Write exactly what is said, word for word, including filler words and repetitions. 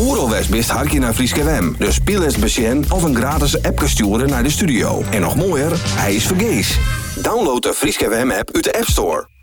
Oerol West bist hartje naar Frieske W M. Dus speel eens besjen of een gratis app sturen naar de studio. En nog mooier, hij is vergees. Download de Frieske W M app uit de App Store.